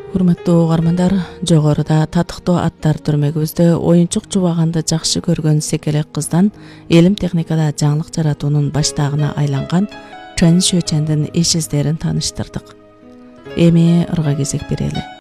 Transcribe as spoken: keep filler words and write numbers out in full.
Урматтуу угармандар, жогоруда татыктуу аттар түрмөгүбүздө оюнчук жубаганды жакшы көргөн секелек кыздан элим техникада жаңылык жаратуунун баштаагына айланган Чан Шөчөндүн эш издерин тааныштырдык. Эми ырга кезек берели.